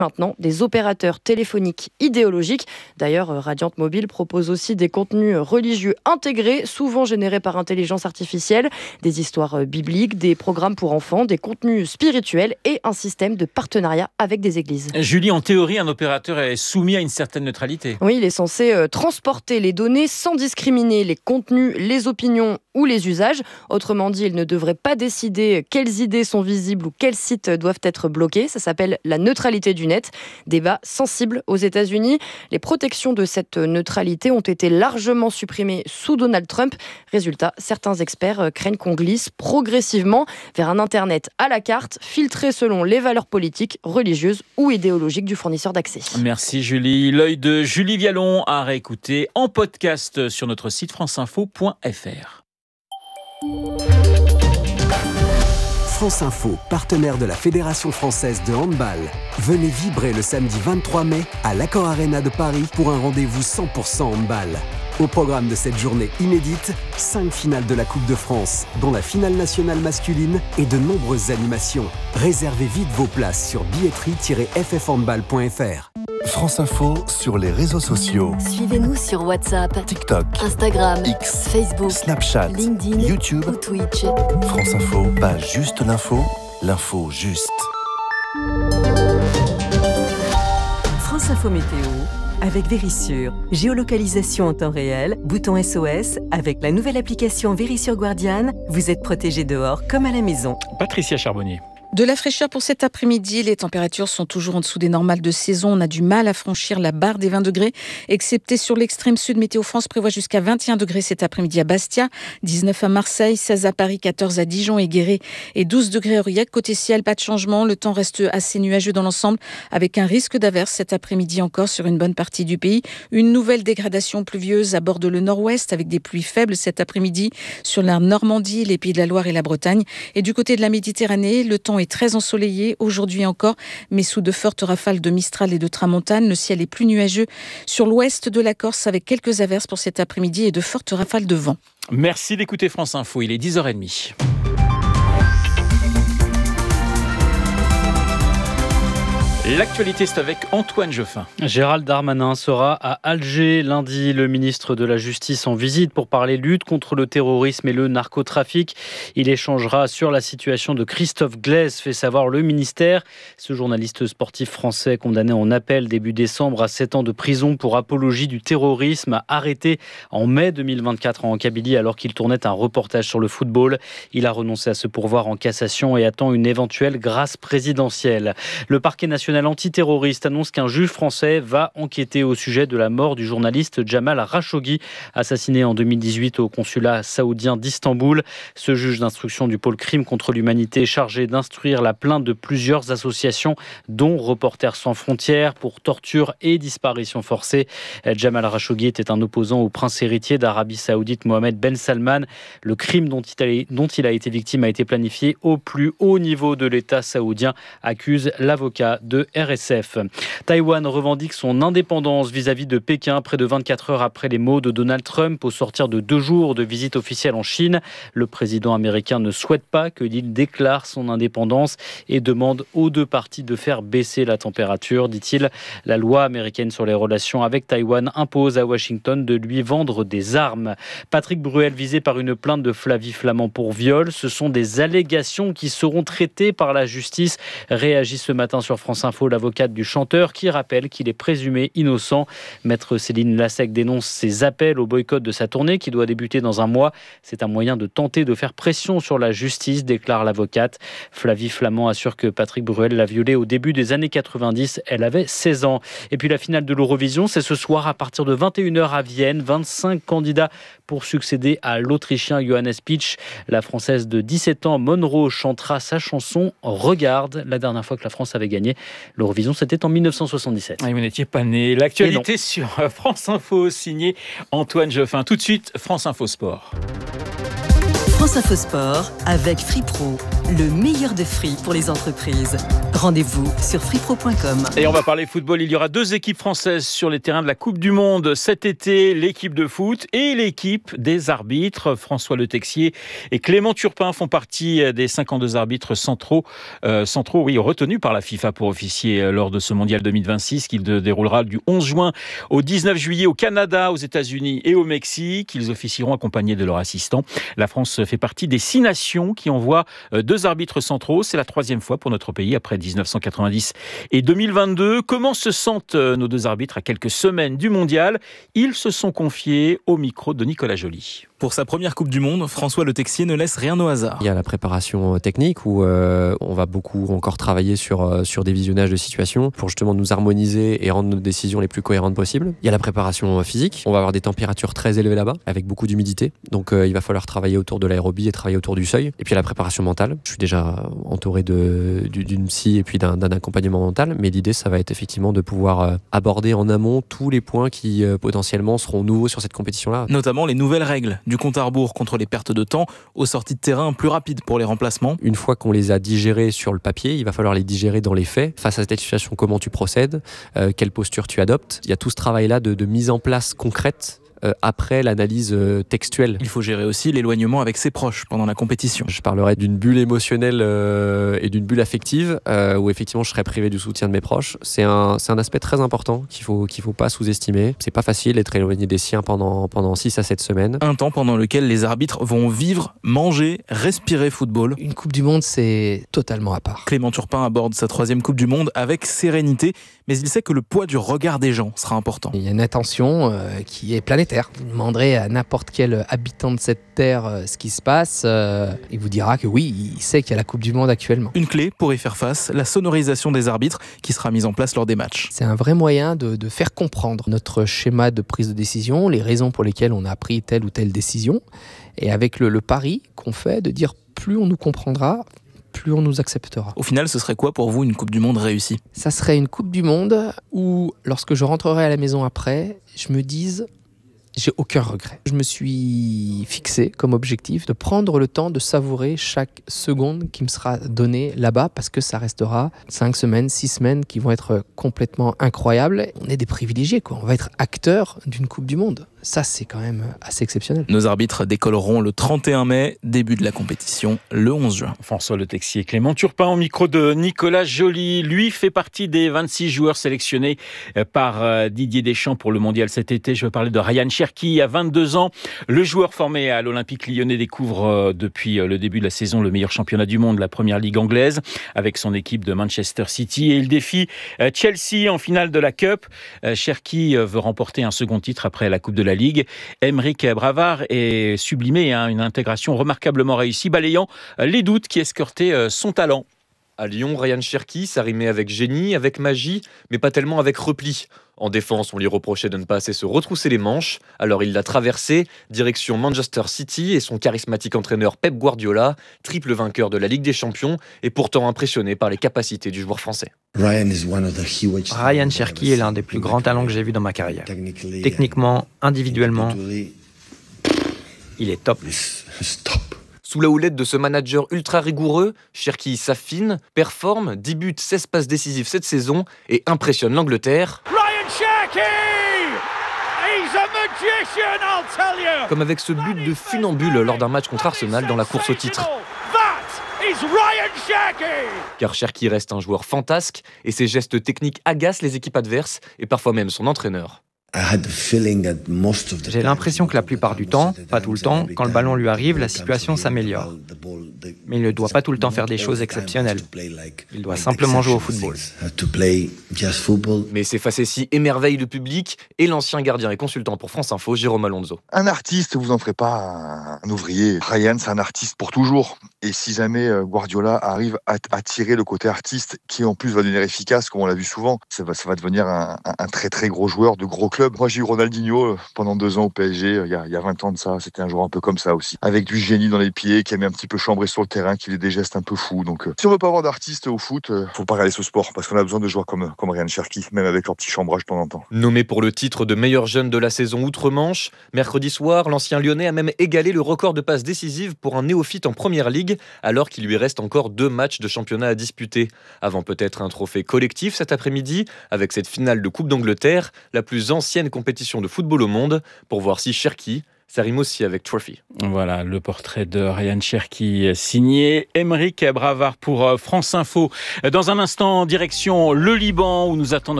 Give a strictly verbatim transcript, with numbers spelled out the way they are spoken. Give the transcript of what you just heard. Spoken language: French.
maintenant des opérateurs téléphoniques idéologiques. D'ailleurs, Radiante Mobile propose aussi des contenus religieux intégrés, souvent générés par intelligence artificielle, des histoires bibliques, des programmes pour enfants, des contenus spirituels et un système de partenariat avec des églises. Julie, en théorie, un opérateur est soumis à une certaine neutralité. Oui, il est censé euh, transporter les données sans discriminer les contenus, les opinions ou les usages. Autrement dit, il ne devrait pas décider quelles idées sont visibles ou quels sites doivent être bloqués. Ça s'appelle la neutralité du net. Débat sensible aux États-Unis. Les protections de cette neutralité ont été largement supprimées sous Donald Trump. Résultat, certains experts craignent qu'on glisse progressivement vers un Internet à la carte, filtré selon les valeurs politiques, religieuses ou idéologiques du fournisseur d'accès. Merci Julie. L'œil de Julie Vialon à réécouter en podcast sur notre site franceinfo point f r. France Info, partenaire de la Fédération française de handball. Venez vibrer le samedi vingt-trois mai à l'Accor Arena de Paris pour un rendez-vous cent pour cent handball. Au programme de cette journée inédite, cinq finales de la Coupe de France, dont la finale nationale masculine et de nombreuses animations. Réservez vite vos places sur billetterie tiret f f handball point f r. France Info sur les réseaux sociaux. Suivez-nous sur WhatsApp, TikTok, Instagram, X, Facebook, Snapchat, LinkedIn, YouTube ou Twitch. France Info, pas juste l'info, l'info juste. France Info Météo avec Vérissure. Géolocalisation en temps réel, bouton S O S. Avec la nouvelle application Vérissure Guardian, vous êtes protégé dehors comme à la maison. Patricia Charbonnier. De la fraîcheur pour cet après-midi, les températures sont toujours en dessous des normales de saison. On a du mal à franchir la barre des vingt degrés, excepté sur l'extrême sud. Météo France prévoit jusqu'à vingt et un degrés cet après-midi à Bastia, dix-neuf à Marseille, seize à Paris, quatorze à Dijon et Guéret et douze degrés à Aurillac. Côté ciel, pas de changement. Le temps reste assez nuageux dans l'ensemble, avec un risque d'averse cet après-midi encore sur une bonne partie du pays. Une nouvelle dégradation pluvieuse aborde le nord-ouest, avec des pluies faibles cet après-midi sur la Normandie, les Pays de la Loire et la Bretagne. Et du côté de la Méditerranée, le temps est très ensoleillé aujourd'hui encore, mais sous de fortes rafales de Mistral et de Tramontane. Le ciel est plus nuageux sur l'ouest de la Corse, avec quelques averses pour cet après-midi et de fortes rafales de vent. Merci d'écouter France Info, il est dix heures trente. L'actualité, c'est avec Antoine Geoffin. Gérald Darmanin sera à Alger lundi. Le ministre de la Justice en visite pour parler lutte contre le terrorisme et le narcotrafic. Il échangera sur la situation de Christophe Glaise, fait savoir le ministère. Ce journaliste sportif français condamné en appel début décembre à sept ans de prison pour apologie du terrorisme, arrêté en mai deux mille vingt-quatre en Kabylie alors qu'il tournait un reportage sur le football. Il a renoncé à se pourvoir en cassation et attend une éventuelle grâce présidentielle. Le parquet national antiterroriste annonce qu'un juge français va enquêter au sujet de la mort du journaliste Jamal Khashoggi, assassiné en deux mille dix-huit au consulat saoudien d'Istanbul. Ce juge d'instruction du pôle crime contre l'humanité est chargé d'instruire la plainte de plusieurs associations, dont Reporters sans frontières, pour torture et disparition forcée. Jamal Khashoggi était un opposant au prince héritier d'Arabie saoudite Mohammed Ben Salman. Le crime dont il a, dont il a été victime a été planifié au plus haut niveau de l'État saoudien, accuse l'avocat de R S F. Taïwan revendique son indépendance vis-à-vis de Pékin près de vingt-quatre heures après les mots de Donald Trump au sortir de deux jours de visite officielle en Chine. Le président américain ne souhaite pas que l'île déclare son indépendance et demande aux deux parties de faire baisser la température, dit-il. La loi américaine sur les relations avec Taïwan impose à Washington de lui vendre des armes. Patrick Bruel visé par une plainte de Flavie Flament pour viol. Ce sont des allégations qui seront traitées par la justice. Réagit ce matin sur France Info l'avocate du chanteur qui rappelle qu'il est présumé innocent. Maître Céline Lassec dénonce ses appels au boycott de sa tournée qui doit débuter dans un mois. C'est un moyen de tenter de faire pression sur la justice, déclare l'avocate. Flavie Flament assure que Patrick Bruel l'a violée au début des années quatre-vingt-dix. Elle avait seize ans. Et puis la finale de l'Eurovision, c'est ce soir à partir de vingt et une heures à Vienne. vingt-cinq candidats pour succéder à l'Autrichien Johannes Pitsch. La Française de dix-sept ans, Monroe, chantera sa chanson « Regarde ». La dernière fois que la France avait gagné l'Eurovision, c'était en dix-neuf cent soixante-dix-sept. Ah, vous n'étiez pas né. L'actualité sur France Info, signé Antoine Geoffin. Tout de suite, France Info Sport. France Info Sport avec Free Pro. le meilleur de Free pour les entreprises. Rendez-vous sur free pro point com. Et on va parler football. Il y aura deux équipes françaises sur les terrains de la Coupe du Monde cet été, l'équipe de foot et l'équipe des arbitres. François Le Texier et Clément Turpin font partie des cinquante-deux arbitres centraux, euh, centraux oui, retenus par la FIFA pour officier lors de ce mondial deux mille vingt-six qui déroulera du onze juin au dix-neuf juillet au Canada, aux États-Unis et au Mexique. Ils officieront accompagnés de leurs assistants. La France fait partie des six nations qui envoient deux arbitres centraux. C'est la troisième fois pour notre pays après dix-neuf cent quatre-vingt-dix et deux mille vingt-deux. Comment se sentent nos deux arbitres à quelques semaines du mondial ? Ils se sont confiés au micro de Nicolas Joly. Pour sa première Coupe du Monde, François Le Texier ne laisse rien au hasard. Il y a la préparation technique où euh, on va beaucoup encore travailler sur, euh, sur des visionnages de situations pour justement nous harmoniser et rendre nos décisions les plus cohérentes possibles. Il y a la préparation physique. On va avoir des températures très élevées là-bas avec beaucoup d'humidité. Donc euh, il va falloir travailler autour de l'aérobie et travailler autour du seuil. Et puis il y a la préparation mentale. Je suis déjà entouré de, d'une psy et puis d'un, d'un accompagnement mental. Mais l'idée, ça va être effectivement de pouvoir euh, aborder en amont tous les points qui euh, potentiellement seront nouveaux sur cette compétition-là. Notamment les nouvelles règles du compte à rebours contre les pertes de temps aux sorties de terrain plus rapides pour les remplacements. Une fois qu'on les a digérés sur le papier, il va falloir les digérer dans les faits. Face à cette situation, comment tu procèdes, euh, quelle posture tu adoptes. Il y a tout ce travail-là de, de mise en place concrète Euh, après l'analyse euh, textuelle. Il faut gérer aussi l'éloignement avec ses proches pendant la compétition. Je parlerai d'une bulle émotionnelle euh, et d'une bulle affective euh, où effectivement je serai privé du soutien de mes proches. C'est un, c'est un aspect très important qu'il faut, qu'il faut pas sous-estimer. C'est pas facile d'être éloigné des siens pendant, pendant six à sept semaines. Un temps pendant lequel les arbitres vont vivre, manger, respirer football. Une Coupe du Monde, c'est totalement à part. Clément Turpin aborde sa troisième Coupe du Monde avec sérénité, mais il sait que le poids du regard des gens sera important. Il y a une attention euh, qui est planétaire. Vous demanderez à n'importe quel habitant de cette terre euh, ce qui se passe, euh, il vous dira que oui, il sait qu'il y a la Coupe du Monde actuellement. Une clé pour y faire face, la sonorisation des arbitres qui sera mise en place lors des matchs. C'est un vrai moyen de, de faire comprendre notre schéma de prise de décision, les raisons pour lesquelles on a pris telle ou telle décision, et avec le, le pari qu'on fait de dire plus on nous comprendra, plus on nous acceptera. Au final, ce serait quoi pour vous une Coupe du Monde réussie ? Ça serait une Coupe du Monde où, lorsque je rentrerai à la maison après, je me dise... J'ai aucun regret. Je me suis fixé comme objectif de prendre le temps de savourer chaque seconde qui me sera donnée là-bas parce que ça restera cinq semaines, six semaines qui vont être complètement incroyables. On est des privilégiés, quoi. On va être acteurs d'une Coupe du Monde. Ça, c'est quand même assez exceptionnel. Nos arbitres décolleront le trente et un mai, début de la compétition le onze juin. François Le Texier, Clément Turpin au micro de Nicolas Joly. Lui fait partie des vingt-six joueurs sélectionnés par Didier Deschamps pour le mondial cet été. Je veux parler de Ryan Cherki, à vingt-deux ans. Le joueur formé à l'Olympique Lyonnais découvre depuis le début de la saison le meilleur championnat du monde, la première ligue anglaise, avec son équipe de Manchester City. Et il défie Chelsea en finale de la Cup. Cherki veut remporter un second titre après la Coupe de la Ligue. Aymeric Bravard est sublimé, hein, une intégration remarquablement réussie, balayant les doutes qui escortaient son talent. À Lyon, Ryan Cherki, ça rimait avec génie, avec magie, mais pas tellement avec repli. En défense, on lui reprochait de ne pas assez se retrousser les manches, alors il l'a traversé, direction Manchester City et son charismatique entraîneur Pep Guardiola, triple vainqueur de la Ligue des Champions, et pourtant impressionné par les capacités du joueur français. Ryan Cherki est l'un des plus grands talents que j'ai vu dans ma carrière. Techniquement, individuellement, il est top. Sous la houlette de ce manager ultra rigoureux, Cherki s'affine, performe, dix buts, seize passes décisives cette saison et impressionne l'Angleterre. Ryan Cherki! He's a magician, I'll tell you! Comme avec ce but de funambule lors d'un match contre Arsenal dans la course au titre. That is Ryan Cherki! Car Cherki reste un joueur fantasque et ses gestes techniques agacent les équipes adverses et parfois même son entraîneur. J'ai l'impression que la plupart du temps, pas tout le temps, quand le ballon lui arrive, la situation s'améliore. Mais il ne doit pas tout le temps faire des choses exceptionnelles. Il doit simplement jouer au football. Mais ces facéties émerveillent le public et l'ancien gardien et consultant pour France Info, Jérôme Alonso. Un artiste, vous en ferez pas un ouvrier. Ryan, c'est un artiste pour toujours. Et si jamais Guardiola arrive à, à tirer le côté artiste, qui en plus va devenir efficace, comme on l'a vu souvent, ça va, ça va devenir un, un, un très très gros joueur de gros clubs. club. Moi, j'ai eu Ronaldinho pendant deux ans au P S G, il y a, il y a vingt ans de ça. C'était un joueur un peu comme ça aussi, avec du génie dans les pieds, qui aimait un petit peu chambrer sur le terrain, qui avait des gestes un peu fous. Donc, euh, si on veut pas avoir d'artistes au foot, euh, faut pas regarder ce sport, parce qu'on a besoin de joueurs comme, comme Ryan Cherki, même avec leur petit chambrage de temps en temps. Nommé pour le titre de meilleur jeune de la saison outre-Manche, mercredi soir, l'ancien Lyonnais a même égalé le record de passes décisives pour un néophyte en première ligue, alors qu'il lui reste encore deux matchs de championnat à disputer. Avant peut-être un trophée collectif cet après-midi, avec cette finale de Coupe d'Angleterre, la plus ancienne compétition de football au monde, pour voir si Cherki, ça rime aussi avec Trophy. Voilà, le portrait de Ryan Cherki signé Aymeric Bravard pour France Info. Dans un instant, direction le Liban où nous attend